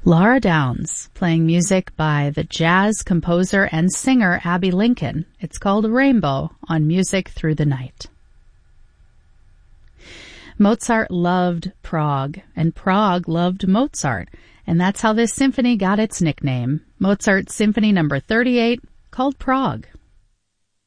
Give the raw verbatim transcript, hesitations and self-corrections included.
Laura Downs, playing music by the jazz composer and singer Abbey Lincoln. It's called Rainbow on Music Through the Night. Mozart loved Prague, and Prague loved Mozart, and that's how this symphony got its nickname, Mozart Symphony Number thirty-eight, called Prague.